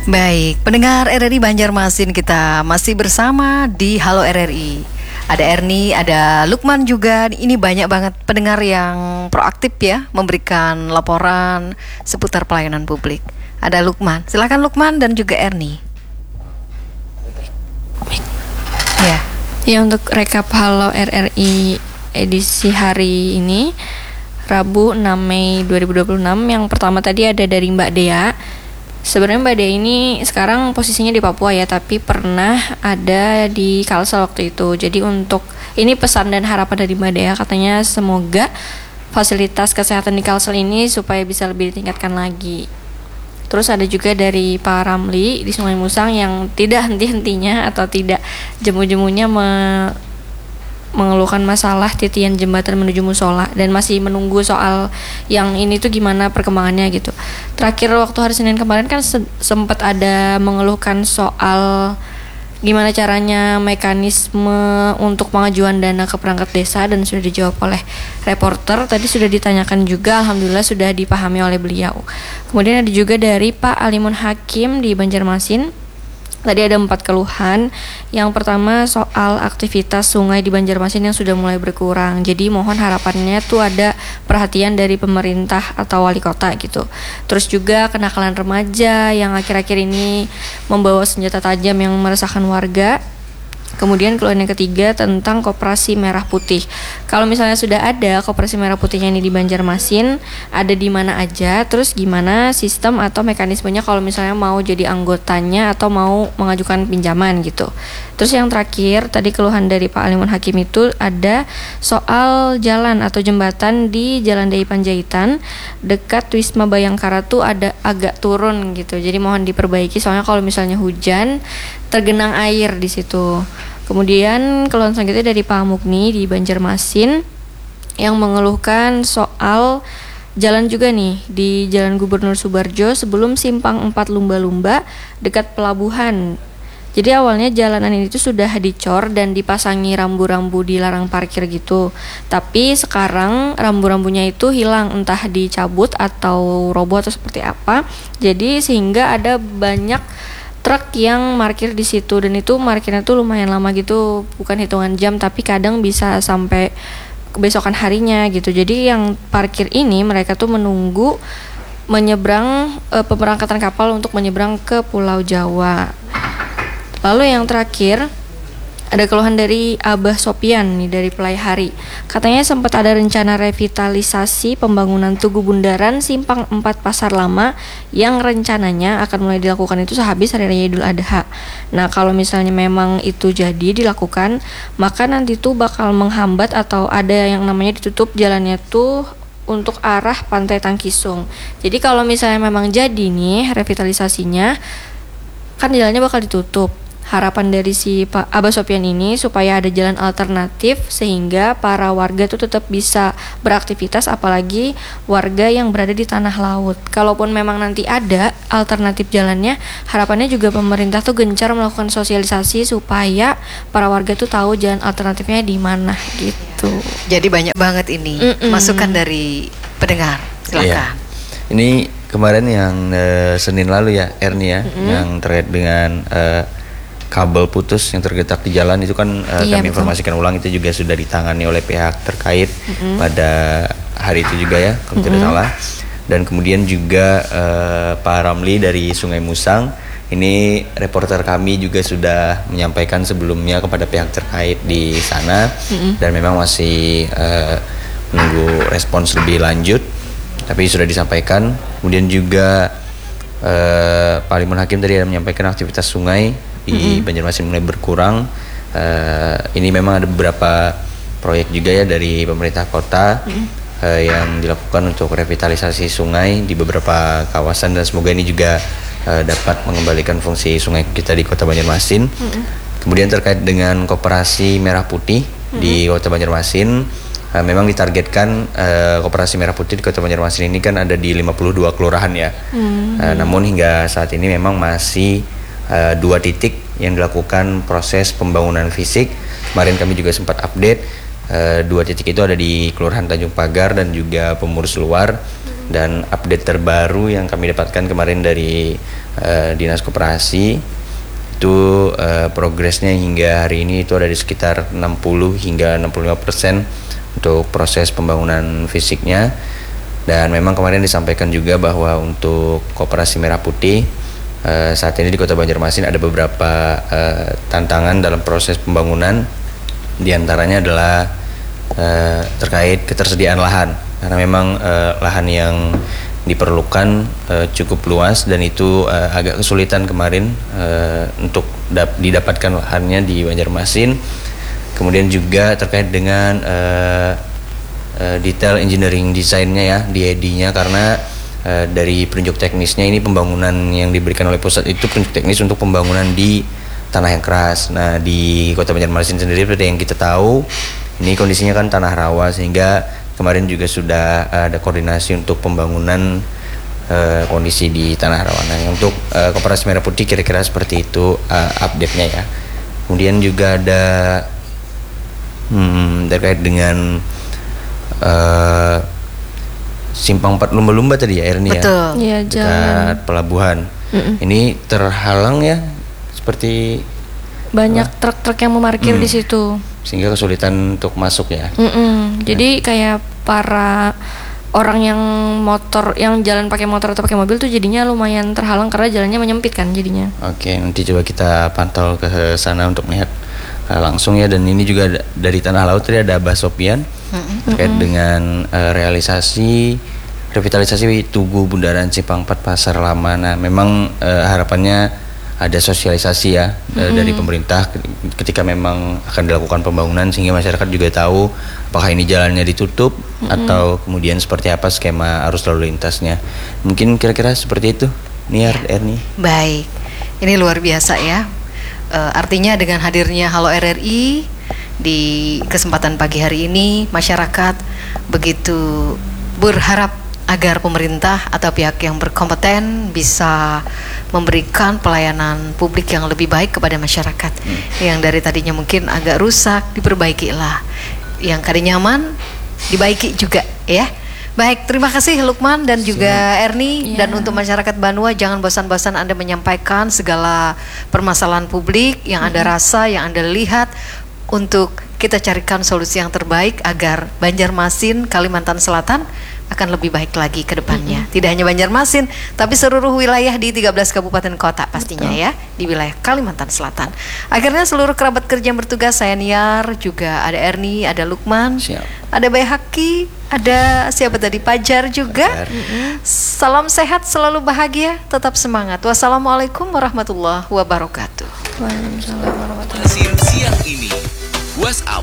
Baik, pendengar RRI Banjarmasin, kita masih bersama di Halo RRI. Ada Erni, ada Lukman juga. Ini banyak banget pendengar yang proaktif ya, memberikan laporan seputar pelayanan publik. Ada Lukman, silakan Lukman dan juga Erni. Ya. Ya, untuk rekap Halo RRI edisi hari ini, Rabu 6 Mei 2026. Yang pertama tadi ada dari Mbak Dea. Sebenarnya Mbak Dea ini sekarang posisinya di Papua ya, tapi pernah ada di Kalsel waktu itu. Jadi untuk ini pesan dan harapan dari Mbak Dea, katanya semoga fasilitas kesehatan di Kalsel ini supaya bisa lebih ditingkatkan lagi. Terus ada juga dari Pak Ramli di Sungai Musang yang tidak henti-hentinya atau tidak jemu-jemunya mengeluhkan masalah titian jembatan menuju musola dan masih menunggu soal yang ini tuh gimana perkembangannya gitu. Terakhir waktu hari Senin kemarin kan sempat ada mengeluhkan soal gimana caranya mekanisme untuk pengajuan dana ke perangkat desa dan sudah dijawab oleh reporter. Tadi sudah ditanyakan juga, alhamdulillah sudah dipahami oleh beliau. Kemudian ada juga dari Pak Alimun Hakim di Banjarmasin. Tadi ada 4 keluhan. Yang pertama soal aktivitas sungai di Banjarmasin yang sudah mulai berkurang. Jadi mohon harapannya tuh ada perhatian dari pemerintah atau wali kota gitu. Terus juga kenakalan remaja yang akhir-akhir ini membawa senjata tajam yang meresahkan warga. Kemudian keluhan yang ketiga tentang Koperasi Merah Putih. Kalau misalnya sudah ada Koperasi Merah Putihnya ini di Banjarmasin, ada di mana aja, terus gimana sistem atau mekanismenya kalau misalnya mau jadi anggotanya atau mau mengajukan pinjaman gitu. Terus yang terakhir, tadi keluhan dari Pak Alimun Hakim itu ada soal jalan atau jembatan di Jalan Dai Panjaitan dekat Wisma Bayangkara tuh ada agak turun gitu. Jadi mohon diperbaiki soalnya kalau misalnya hujan tergenang air di situ. Kemudian keluhan selanjutnya dari Pak Mukni di Banjarmasin yang mengeluhkan soal jalan juga nih di Jalan Gubernur Subarjo sebelum Simpang 4 Lumba-Lumba dekat pelabuhan. Jadi awalnya jalanan ini tuh sudah dicor dan dipasangi rambu-rambu dilarang parkir gitu. Tapi sekarang rambu-rambunya itu hilang, entah dicabut atau roboh atau seperti apa. Jadi sehingga ada banyak truk yang parkir di situ dan itu parkirnya tuh lumayan lama gitu, bukan hitungan jam tapi kadang bisa sampai kebesokan harinya gitu. Jadi yang parkir ini mereka tuh menunggu menyeberang pemberangkatan kapal untuk menyeberang ke Pulau Jawa. Lalu yang terakhir ada keluhan dari Abah Sopian nih dari Pelai Hari. Katanya sempat ada rencana revitalisasi pembangunan Tugu Bundaran Simpang 4 Pasar Lama yang rencananya akan mulai dilakukan itu sehabis Hari Raya Idul Adha. Nah, kalau misalnya memang itu jadi dilakukan, maka nanti tuh bakal menghambat atau ada yang namanya ditutup jalannya tuh untuk arah Pantai Tangkisung. Jadi kalau misalnya memang jadi nih revitalisasinya, kan jalannya bakal ditutup. Harapan dari si Pak Abah Sopian ini supaya ada jalan alternatif sehingga para warga tuh tetap bisa beraktivitas, apalagi warga yang berada di tanah laut. Kalaupun memang nanti ada alternatif jalannya, harapannya juga pemerintah tuh gencar melakukan sosialisasi supaya para warga tuh tahu jalan alternatifnya di mana gitu. Jadi banyak banget ini masukan dari pendengar. Silakan. Iya. Ini kemarin yang Senin lalu ya, Erni ya, yang terkait dengan kabel putus yang tergeletak di jalan itu kan kami informasikan ulang itu juga sudah ditangani oleh pihak terkait pada hari itu juga ya, kalau tidak salah. Dan kemudian juga Pak Ramli dari Sungai Musang, ini reporter kami juga sudah menyampaikan sebelumnya kepada pihak terkait di sana dan memang masih menunggu respons lebih lanjut, tapi sudah disampaikan. Kemudian juga Pak Alimun Hakim tadi ada menyampaikan aktivitas sungai di Banjarmasin mulai berkurang. Ini memang ada beberapa proyek juga ya dari pemerintah kota yang dilakukan untuk revitalisasi sungai di beberapa kawasan dan semoga ini juga dapat mengembalikan fungsi sungai kita di Kota Banjarmasin. Kemudian terkait dengan Koperasi Merah Putih di Kota Banjarmasin, memang ditargetkan Koperasi Merah Putih di Kota Banjarmasin ini kan ada di 52 kelurahan ya. Namun hingga saat ini memang masih 2 titik yang dilakukan proses pembangunan fisik. Kemarin kami juga sempat update 2 titik itu ada di Kelurahan Tanjung Pagar dan juga Pemurus Luar. Dan update terbaru yang kami dapatkan kemarin dari Dinas Koperasi itu progresnya hingga hari ini itu ada di sekitar 60 hingga 65% untuk proses pembangunan fisiknya. Dan memang kemarin disampaikan juga bahwa untuk Koperasi Merah Putih saat ini di Kota Banjarmasin ada beberapa tantangan dalam proses pembangunan. Di antaranya adalah terkait ketersediaan lahan, karena memang lahan yang diperlukan cukup luas dan itu agak kesulitan kemarin untuk didapatkan lahannya di Banjarmasin. Kemudian juga terkait dengan detail engineering desainnya ya, DED-nya, karena dari penunjuk teknisnya ini pembangunan yang diberikan oleh pusat itu penunjuk teknis untuk pembangunan di tanah yang keras. Nah, di Kota Banjarmasin sendiri seperti yang kita tahu, ini kondisinya kan tanah rawa, sehingga kemarin juga sudah ada koordinasi untuk pembangunan kondisi di tanah rawa. Nah, untuk Koperasi Merah Putih kira-kira seperti itu update-nya ya. Kemudian juga ada terkait dengan Simpang 4 Lumba-Lumba tadi ya, Erni ya. Betul. Iya, Dekat pelabuhan. Ini terhalang ya, seperti banyak truk-truk yang memarkir di situ. sehingga kesulitan untuk masuk ya. Jadi kayak para orang yang jalan pakai motor atau pakai mobil tuh jadinya lumayan terhalang karena jalannya menyempit kan jadinya. Oke, nanti coba kita pantau ke sana untuk melihat langsung ya. Dan ini juga dari Tanah Laut tadi ada Abah Sopian terkait dengan revitalisasi Tugu Bundaran Simpang 4 Pasar Lama. Nah, memang harapannya ada sosialisasi ya dari pemerintah ketika memang akan dilakukan pembangunan, sehingga masyarakat juga tahu apakah ini jalannya ditutup atau kemudian seperti apa skema arus lalu lintasnya. Mungkin kira-kira seperti itu, Niar, Erni. Baik, ini luar biasa ya. Artinya dengan hadirnya Halo RRI di kesempatan pagi hari ini, masyarakat begitu berharap agar pemerintah atau pihak yang berkompeten bisa memberikan pelayanan publik yang lebih baik kepada masyarakat. Yang dari tadinya mungkin agak rusak, diperbaikilah. Yang tadinya nyaman, dibaiki juga ya. Baik, terima kasih Lukman dan juga Erni. Dan untuk masyarakat Banua, jangan bosan-bosan Anda menyampaikan segala permasalahan publik yang Anda rasa, yang Anda lihat, untuk kita carikan solusi yang terbaik agar Banjarmasin, Kalimantan Selatan akan lebih baik lagi ke depannya. Tidak hanya Banjarmasin, tapi seluruh wilayah di 13 kabupaten kota pastinya ya, di wilayah Kalimantan Selatan. Akhirnya seluruh kerabat kerja yang bertugas, saya Niar, juga ada Erni, ada Lukman, ada Bayhaki, ada siapa tadi, Pajar juga. Salam sehat, selalu bahagia, tetap semangat. Wassalamualaikum warahmatullahi wabarakatuh. Waalaikumsalam warahmatullahi wabarakatuh. Siang ini WhatsApp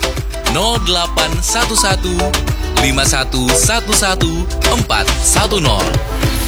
0811 5111 410.